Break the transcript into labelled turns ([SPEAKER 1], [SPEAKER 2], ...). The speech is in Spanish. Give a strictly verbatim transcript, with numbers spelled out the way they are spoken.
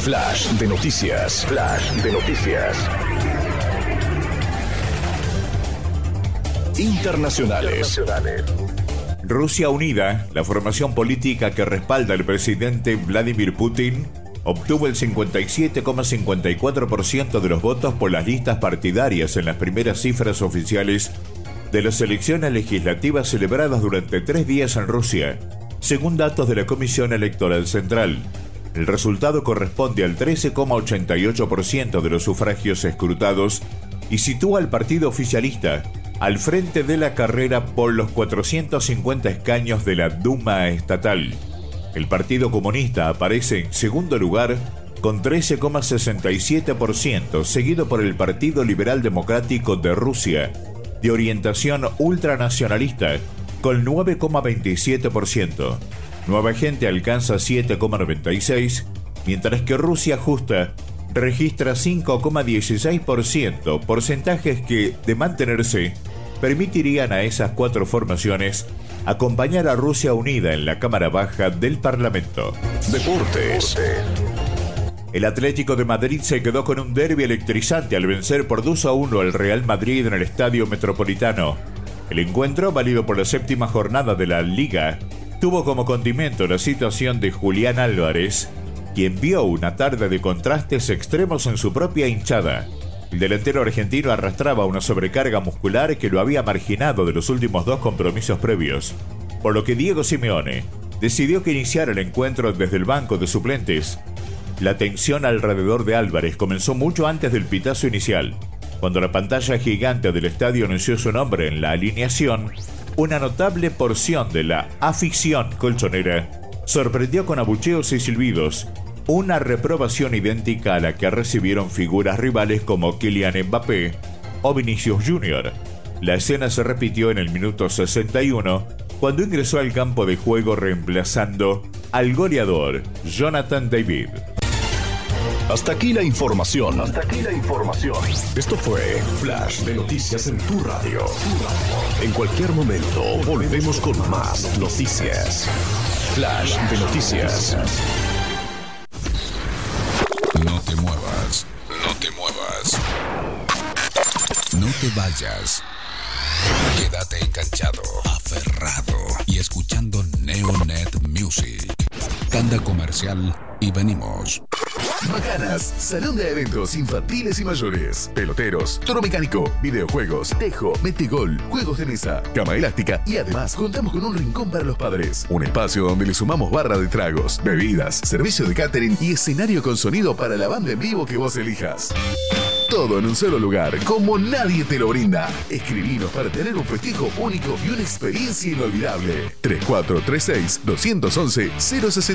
[SPEAKER 1] Flash de noticias. Flash de noticias. Internacionales. Internacionales.
[SPEAKER 2] Rusia Unida, la formación política que respalda al presidente Vladimir Putin, obtuvo el cincuenta y siete coma cincuenta y cuatro por ciento de los votos por las listas partidarias en las primeras cifras oficiales de las elecciones legislativas celebradas durante tres días en Rusia, según datos de la Comisión Electoral Central. El resultado corresponde al trece coma ochenta y ocho por ciento de los sufragios escrutados y sitúa al partido oficialista al frente de la carrera por los cuatrocientos cincuenta escaños de la Duma estatal. El Partido Comunista aparece en segundo lugar con trece coma sesenta y siete por ciento, seguido por el Partido Liberal Democrático de Rusia, de orientación ultranacionalista, con nueve coma veintisiete por ciento. Nueva Gente alcanza siete coma noventa y seis por ciento, mientras que Rusia Justa registra cinco coma dieciséis por ciento, porcentajes que, de mantenerse, permitirían a esas cuatro formaciones acompañar a Rusia Unida en la Cámara Baja del Parlamento.
[SPEAKER 1] Deportes.
[SPEAKER 2] El Atlético de Madrid se quedó con un derbi electrizante al vencer por dos a uno al Real Madrid en el Estadio Metropolitano. El encuentro, válido por la séptima jornada de la Liga, tuvo como condimento la situación de Julián Álvarez, quien vio una tarde de contrastes extremos en su propia hinchada. El delantero argentino arrastraba una sobrecarga muscular que lo había marginado de los últimos dos compromisos previos, por lo que Diego Simeone decidió que iniciara el encuentro desde el banco de suplentes. La tensión alrededor de Álvarez comenzó mucho antes del pitazo inicial. Cuando la pantalla gigante del estadio anunció su nombre en la alineación, una notable porción de la afición colchonera sorprendió con abucheos y silbidos, una reprobación idéntica a la que recibieron figuras rivales como Kylian Mbappé o Vinicius junior La escena se repitió en el minuto sesenta y uno, cuando ingresó al campo de juego reemplazando al goleador Jonathan David.
[SPEAKER 1] Hasta aquí la información. Hasta aquí la información. Esto fue Flash de Noticias en tu radio. En cualquier momento volvemos con más noticias. Flash de Noticias.
[SPEAKER 3] No te muevas, no te muevas. No te vayas. Quédate enganchado, aferrado y escuchando Neonet Music. Tanda comercial y venimos.
[SPEAKER 4] Macanas, salón de eventos infantiles y mayores, peloteros, toro mecánico, videojuegos, tejo, metegol, juegos de mesa, cama elástica y además contamos con un rincón para los padres. Un espacio donde le sumamos barra de tragos, bebidas, servicio de catering y escenario con sonido para la banda en vivo que vos elijas. Todo en un solo lugar, como nadie te lo brinda. Escribinos para tener un festejo único y una experiencia inolvidable. tres cuatro tres seis, dos uno uno, cero seis